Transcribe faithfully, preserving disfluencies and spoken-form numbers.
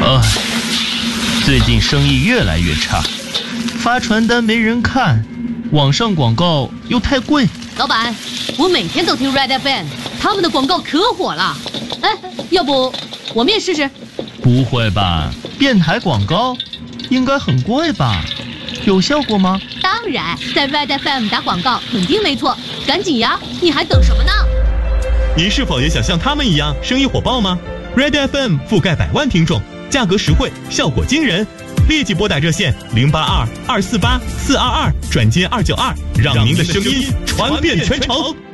唉，最近生意越来越差，发传单没人看，网上广告又太贵。 老板，我每天都听 Red F M， 他们的广告可火了。哎，要不我们也试试？ 不会吧，电台广告应该很贵吧？有效果吗？ 当然，在 Red F M 打广告肯定没错。赶紧呀，你还等什么呢？ 您是否也想像他们一样生意火爆吗？ Red F M 覆盖百万听众，价格实惠，效果惊人。立即拨打热线零八二二四八四二二转接二九二，让您的声音传遍全城。